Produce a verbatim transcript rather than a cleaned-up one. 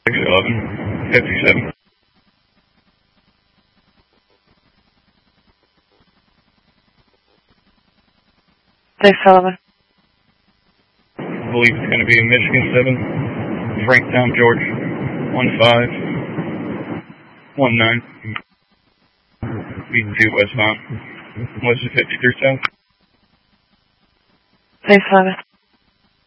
six eleven fifty-seven. six eleven. I believe it's going to be Michigan seven, Franktown, George, one five one nine. B two westbound, west of fifty-three south. six eleven.